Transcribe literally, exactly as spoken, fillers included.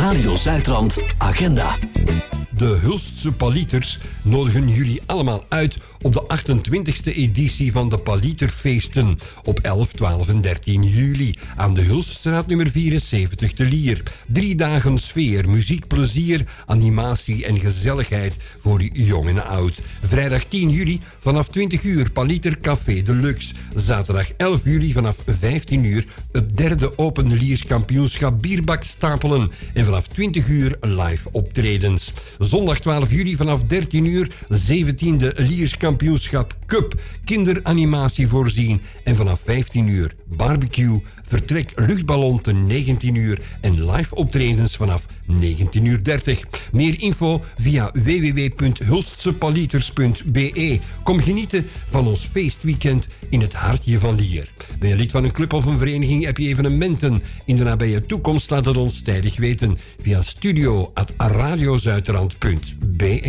Radio Zuidrand Agenda. De Hulstse Palieters nodigen jullie allemaal uit op de achtentwintigste editie van de Palieterfeesten op elf, twaalf en dertien juli aan de Hulststraat nummer vierenzeventig te Lier. Drie dagen sfeer, muziek, plezier, animatie en gezelligheid voor jong en oud. Vrijdag tien juli vanaf twintig uur Palieter Café Deluxe. Zaterdag elf juli vanaf vijftien uur het derde Open Liers kampioenschap Bierbak Stapelen. En vanaf twintig uur live optredens. Zondag twaalf juli vanaf dertien uur zeventiende Liers kampioenschap Cup. Kinderanimatie voorzien. En vanaf vijftien uur barbecue, vertrek luchtballon te negentien uur en live optredens vanaf negentien uur dertig. Meer info via w w w punt hulstsepalieters punt b e. Kom genieten van ons feestweekend in het hartje van Lier. Ben je lid van een club of een vereniging, heb je evenementen in de nabije toekomst, laat het ons tijdig weten via studio at radiozuidrand punt b e.